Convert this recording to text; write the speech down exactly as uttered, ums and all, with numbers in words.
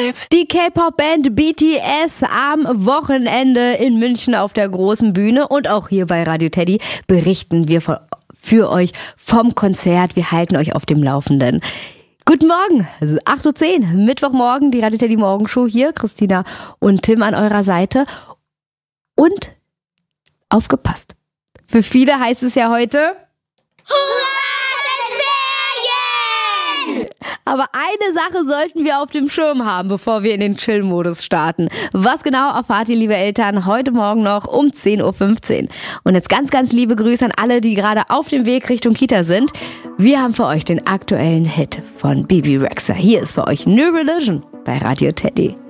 Vibe. Die K-Pop-Band B T S am Wochenende in München auf der großen Bühne und auch hier bei Radio Teddy berichten wir von, für euch vom Konzert. Wir halten euch auf dem Laufenden. Guten Morgen, acht Uhr zehn, Mittwochmorgen, die Radio Teddy Morgenshow hier, Christina und Tim an eurer Seite. Und aufgepasst, für viele heißt es ja heute aber eine Sache sollten wir auf dem Schirm haben, bevor wir in den Chill-Modus starten. Was genau erfahrt ihr, liebe Eltern, heute Morgen noch um zehn Uhr fünfzehn. Und jetzt ganz, ganz liebe Grüße an alle, die gerade auf dem Weg Richtung Kita sind. Wir haben für euch den aktuellen Hit von Bebe Rexha. Hier ist für euch New Religion bei Radio Teddy.